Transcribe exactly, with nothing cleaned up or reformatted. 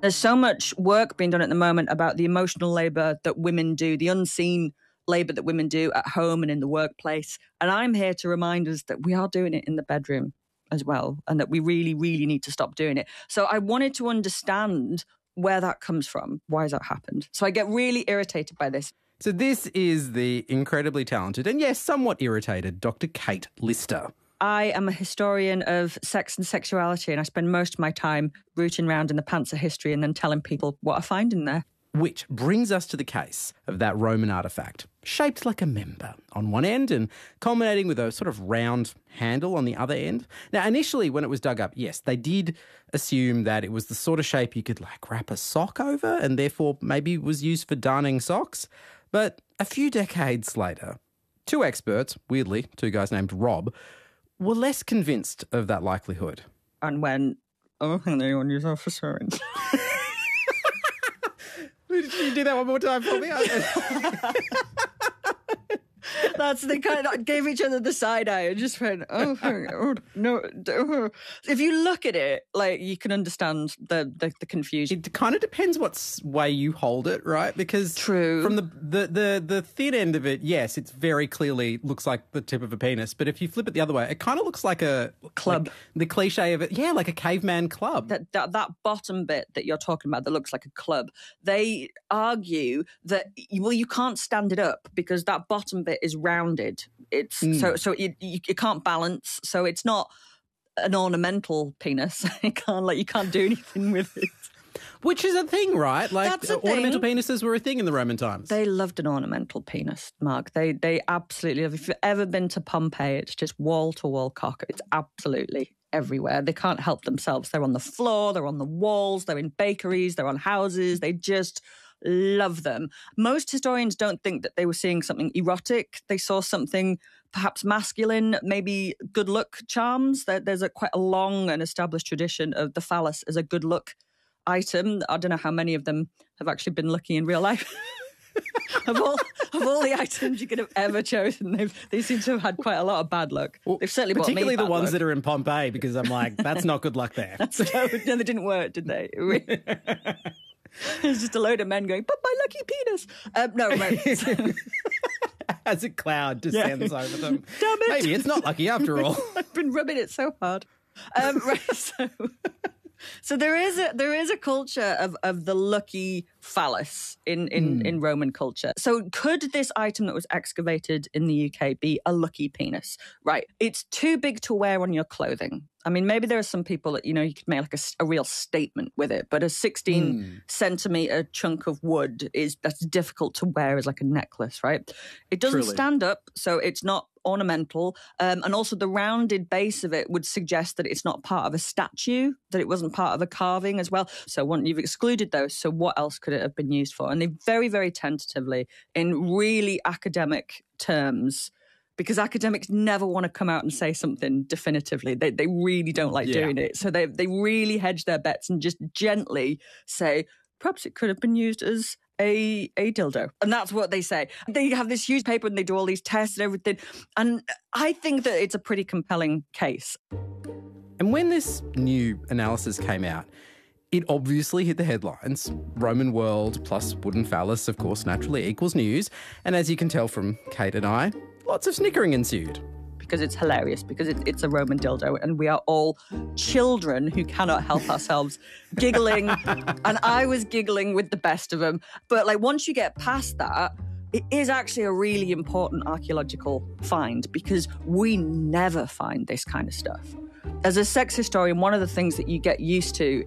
There's so much work being done at the moment about the emotional labour that women do, the unseen labour that women do at home and in the workplace. And I'm here to remind us that we are doing it in the bedroom as well, and that we really, really need to stop doing it. So I wanted to understand where that comes from. Why has that happened? So I get really irritated by this. So this is the incredibly talented and, yes, somewhat irritated Doctor Kate Lister. I am a historian of sex and sexuality, and I spend most of my time rooting around in the pants of history and then telling people what I find in there. Which brings us to the case of that Roman artefact, shaped like a member on one end and culminating with a sort of round handle on the other end. Now, initially, when it was dug up, yes, they did assume that it was the sort of shape you could, like, wrap a sock over and therefore maybe was used for darning socks. But a few decades later, two experts, weirdly, two guys named Rob, were less convinced of that likelihood. And when, oh, I think anyone use that for syringe. Did you do that one more time for me? That's the kind that gave each other the side eye and just went, oh, oh no. Oh. If you look at it, like, you can understand the, the, the confusion. It kind of depends what way you hold it, right? Because True. From the, the, the, the thin end of it, yes, it's very clearly looks like the tip of a penis. But if you flip it the other way, it kind of looks like a club. Like the cliche of it, yeah, like a caveman club. That, that that bottom bit that you're talking about that looks like a club, they argue that, well, you can't stand it up because that bottom bit is rounded. It's mm. so so you, you you can't balance. So it's not an ornamental penis. You can't like you can't do anything with it. Which is a thing, right? Like That's a ornamental thing. penises were a thing in the Roman times. They loved an ornamental penis, Mark. They they absolutely love. If you've ever been to Pompeii, it's just wall to wall cock. It's absolutely everywhere. They can't help themselves. They're on the floor. They're on the walls. They're in bakeries. They're on houses. They just love them. Most historians don't think that they were seeing something erotic. They saw something perhaps masculine, maybe good look charms. There, there's a quite a long and established tradition of the phallus as a good look item. I don't know how many of them have actually been lucky in real life. of all of all the items you could have ever chosen, they they seem to have had quite a lot of bad luck. Well, They've certainly brought me particularly the bad ones luck. that are in Pompeii, because I'm like, that's not good luck there. That's, no, no, they didn't work, did they? There's just a load of men going, but my lucky penis. Um, no, right. So. As a cloud descends yeah. over them. Damn it. Maybe it's not lucky after all. I've been rubbing it so hard. Um, right, so... So there is a there is a culture of, of the lucky phallus in, in, mm. in Roman culture. So could this item that was excavated in the U K be a lucky penis? Right. It's too big to wear on your clothing. I mean, maybe there are some people that, you know, you could make like a, a real statement with it, but a sixteen mm. centimetre chunk of wood is that's difficult to wear as like a necklace, right? It doesn't Truly. stand up, so it's not ornamental, um, and also the rounded base of it would suggest that it's not part of a statue, that it wasn't part of a carving as well. So one, you've excluded those, so what else could it have been used for? And they very, very tentatively, in really academic terms, because academics never want to come out and say something definitively. They they really don't like yeah. doing it. So they they really hedge their bets and just gently say, perhaps it could have been used as a a dildo. And that's what they say. They have this huge paper and they do all these tests and everything. And I think that it's a pretty compelling case. And when this new analysis came out, it obviously hit the headlines. Roman world plus wooden phallus, of course, naturally equals news. And as you can tell from Kate and I, lots of snickering ensued. Because it's hilarious, because it, it's a Roman dildo and we are all children who cannot help ourselves giggling. And I was giggling with the best of them. But like once you get past that, it is actually a really important archaeological find because we never find this kind of stuff. As a sex historian, one of the things that you get used to